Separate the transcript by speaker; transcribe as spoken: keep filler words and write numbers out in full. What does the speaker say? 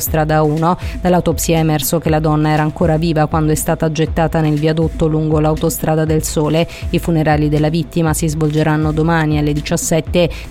Speaker 1: autostrada uno. Dall'autopsia è emerso che la donna era ancora viva quando è stata gettata nel viadotto lungo l'autostrada del Sole. I funerali della vittima si svolgeranno domani alle diciassette